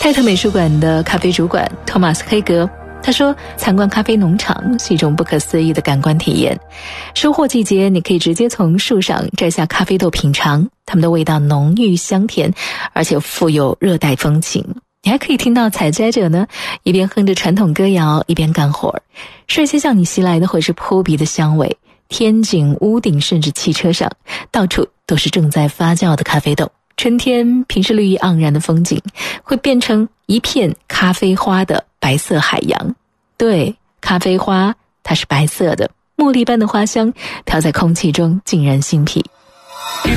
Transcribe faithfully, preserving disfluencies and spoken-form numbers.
泰特美术馆的咖啡主管托马斯·黑格他说，参观咖啡农场是一种不可思议的感官体验。收获季节，你可以直接从树上摘下咖啡豆品尝，它们的味道浓郁香甜，而且富有热带风情。你还可以听到采摘者呢一边哼着传统歌谣一边干活，率先向你袭来的会是扑鼻的香味。天井、屋顶甚至汽车上，到处都是正在发酵的咖啡豆。春天平时绿意盎然的风景会变成一片咖啡花的白色海洋。对，咖啡花它是白色的，茉莉般的花香飘在空气中沁人心脾。